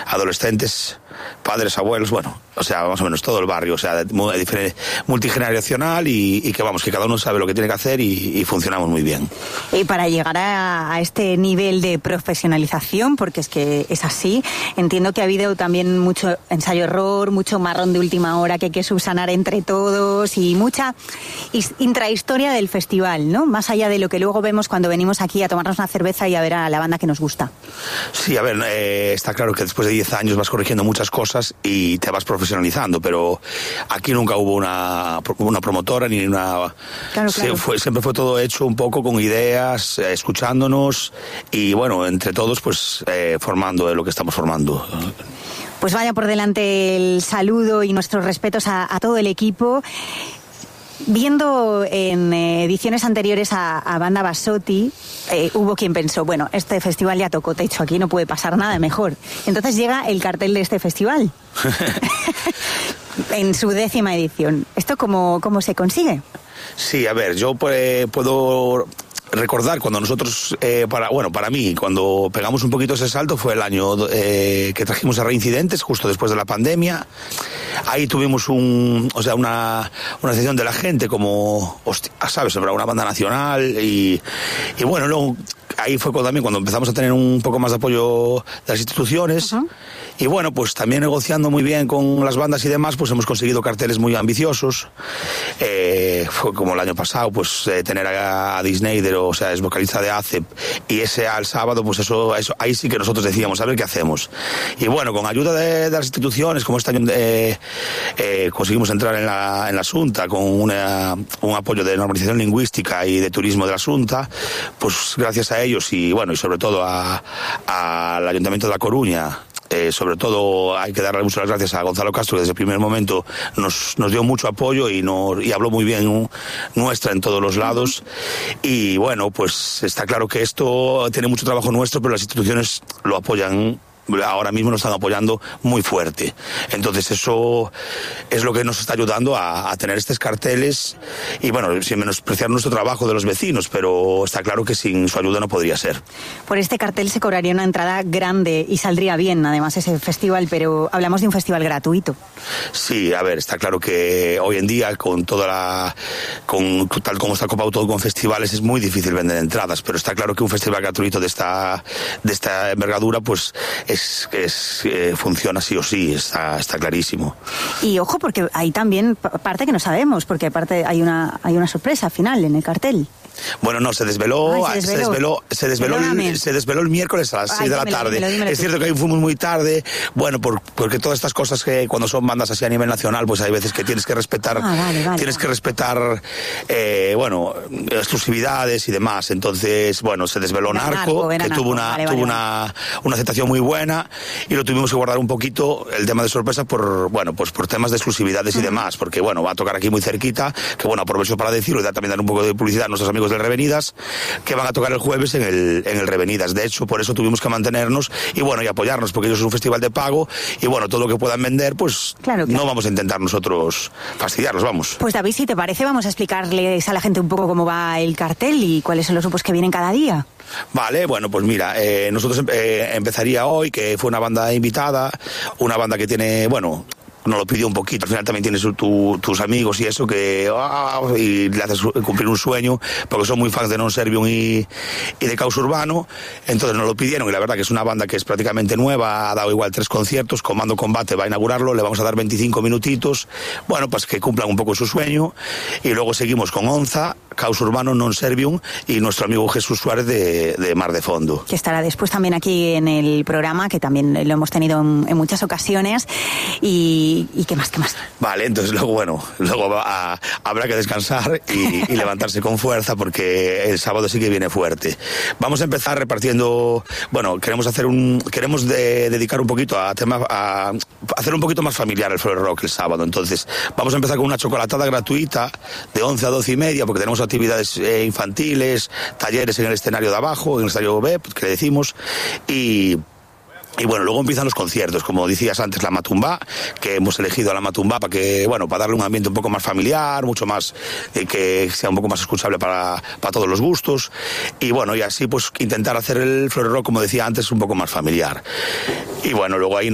adolescentes, padres, abuelos, bueno, o sea, más o menos todo el barrio, o sea, multigeneracional y que vamos, que cada uno sabe lo que tiene que hacer y funcionamos muy bien. Y para llegar a este nivel de profesionalización, porque es que es así, entiendo que ha habido también mucho ensayo-error, mucho marrón de última hora que hay que subsanar entre todos y mucha intrahistoria del festival, ¿no? Más allá de lo que luego vemos cuando venimos aquí a tomarnos una cerveza y a ver a la banda que nos gusta. Sí, a ver, está claro que después de 10 años vas corrigiendo muchas cosas y te vas profesionalizando, pero aquí nunca hubo una promotora ni una... Claro. Siempre fue todo hecho un poco con ideas, escuchándonos y bueno, entre todos pues formando lo que estamos formando. Pues vaya por delante el saludo y nuestros respetos a todo el equipo. Viendo en ediciones anteriores a Banda Basotti, hubo quien pensó, bueno, este festival ya tocó techo, aquí no puede pasar nada mejor. Entonces llega el cartel de este festival. En su 10ª edición. ¿Esto cómo se consigue? Sí, a ver, yo puedo recordar cuando nosotros, para mí, cuando pegamos un poquito ese salto fue el año que trajimos a Reincidentes, justo después de la pandemia. Ahí tuvimos una sesión de la gente como, ¿sabes? Una banda nacional y bueno, luego ahí fue también cuando empezamos a tener un poco más de apoyo de las instituciones. Uh-huh. Y bueno, pues también negociando muy bien con las bandas y demás, pues hemos conseguido carteles muy ambiciosos. Fue como el año pasado, pues tener a Disney, o sea, es vocalista de ACEP, y ese al sábado, pues eso ahí sí que nosotros decíamos, a ver qué hacemos. Y bueno, con ayuda de las instituciones, como este año conseguimos entrar en la Asunta con un apoyo de normalización lingüística y de turismo de la Asunta, pues gracias a ellos y bueno, y sobre todo al Ayuntamiento de La Coruña. Sobre todo hay que darle muchas gracias a Gonzalo Castro, que desde el primer momento nos dio mucho apoyo y habló muy bien nuestra en todos los lados. Y bueno, pues está claro que esto tiene mucho trabajo nuestro, pero las instituciones lo apoyan. Ahora mismo nos están apoyando muy fuerte. Entonces eso es lo que nos está ayudando a tener estos carteles y bueno, sin menospreciar nuestro trabajo de los vecinos, pero está claro que sin su ayuda no podría ser. Por este cartel se cobraría una entrada grande y saldría bien además ese festival, pero hablamos de un festival gratuito. Sí, a ver, está claro que hoy en día con tal como está copado todo con festivales es muy difícil vender entradas, pero está claro que un festival gratuito de esta envergadura pues funciona sí o sí, está clarísimo. Y ojo, porque hay también parte que no sabemos, porque aparte hay una sorpresa final en el cartel. Bueno, no, se desveló el miércoles a las 6 de la tarde. Dímelo. Es cierto que ahí fuimos muy tarde, bueno, porque todas estas cosas que cuando son bandas así a nivel nacional, pues hay veces que tienes que respetar, exclusividades y demás. Entonces, bueno, se desveló Narco, que tuvo una aceptación muy buena y lo tuvimos que guardar un poquito el tema de sorpresa por temas de exclusividades y demás, porque bueno, va a tocar aquí muy cerquita, que bueno, aprovecho para decirlo y también dar un poco de publicidad a nuestros amigos del Revenidas, que van a tocar el jueves en el Revenidas. De hecho, por eso tuvimos que mantenernos y bueno, y apoyarnos, porque ellos son un festival de pago y bueno, todo lo que puedan vender, pues claro. No vamos a intentar nosotros fastidiarlos, vamos. Pues David, si te parece, vamos a explicarles a la gente un poco cómo va el cartel y cuáles son los grupos que vienen cada día. Vale, bueno, pues mira, nosotros empezaría hoy, que fue una banda invitada, una banda que tiene, bueno, nos lo pidió un poquito, al final también tienes tus amigos y eso y le haces cumplir un sueño, porque son muy fans de Non Servium y de Caos Urbano, entonces nos lo pidieron y la verdad que es una banda que es prácticamente nueva, ha dado igual 3 conciertos, Comando Combate va a inaugurarlo, le vamos a dar 25 minutitos, bueno, pues que cumplan un poco su sueño y luego seguimos con Onza, Caos Urbano, Non Servium y nuestro amigo Jesús Suárez de Mar de Fondo. Que estará después también aquí en el programa, que también lo hemos tenido en muchas ocasiones ¿Y qué más? Vale, entonces luego habrá que descansar y levantarse con fuerza porque el sábado sí que viene fuerte. Vamos a empezar repartiendo, bueno, queremos dedicar un poquito a hacer un poquito más familiar el Flor Rock el sábado. Entonces vamos a empezar con una chocolatada gratuita de 11 a 12 y media porque tenemos actividades infantiles, talleres en el escenario de abajo, en el escenario B, que le decimos, y bueno, luego empiezan los conciertos, como decías antes, la Matumbá, que hemos elegido a la Matumbá para darle un ambiente un poco más familiar, mucho más, que sea un poco más escuchable para todos los gustos, y bueno, y así pues intentar hacer el Flor Rock, como decía antes, un poco más familiar. Y bueno, luego ahí